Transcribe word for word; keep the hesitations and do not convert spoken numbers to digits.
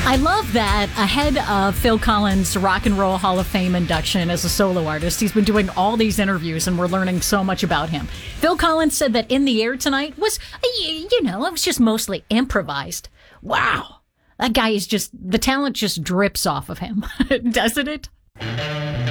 I love that ahead of Phil Collins' Rock and Roll Hall of Fame induction as a solo artist, he's been doing all these interviews and we're learning so much about him. Phil Collins said that In the Air Tonight was, you know, it was just mostly improvised. Wow. That guy is just, the talent just drips off of him, doesn't it?